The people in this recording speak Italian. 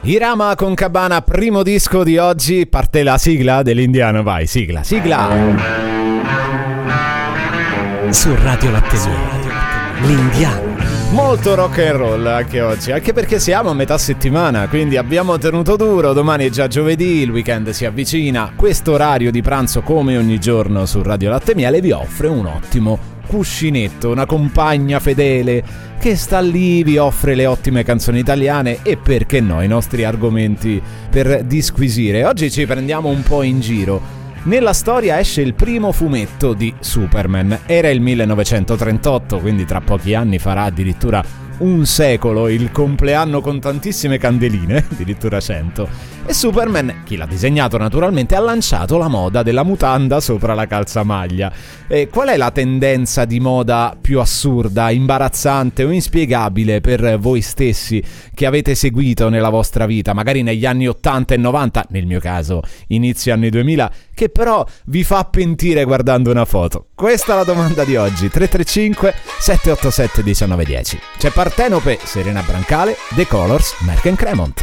Irama con Cabana, primo disco di oggi. Parte la sigla dell'Indiano, vai, sigla. Su Radio Lattemia, l'Indiano. Molto rock and roll anche oggi, anche perché siamo a metà settimana, quindi abbiamo tenuto duro. Domani è già giovedì, il weekend si avvicina. Questo orario di pranzo, come ogni giorno su Radio Lattemia, vi offre un ottimo cuscinetto, una compagna fedele che sta lì, vi offre le ottime canzoni italiane e, perché no, i nostri argomenti per disquisire. Oggi ci prendiamo un po' in giro. Nella storia esce il primo fumetto di Superman. Era il 1938, quindi tra pochi anni farà addirittura un secolo, il compleanno con tantissime candeline, addirittura 100. E Superman, chi l'ha disegnato naturalmente, ha lanciato la moda della mutanda sopra la calzamaglia. E qual è la tendenza di moda più assurda, imbarazzante o inspiegabile per voi stessi che avete seguito nella vostra vita, magari negli anni 80 e 90, nel mio caso inizio anni 2000, che però vi fa pentire guardando una foto? Questa è la domanda di oggi. 335 787 1910. C'è Partenope, Serena Brancale, The Colors, Merck & Cremont.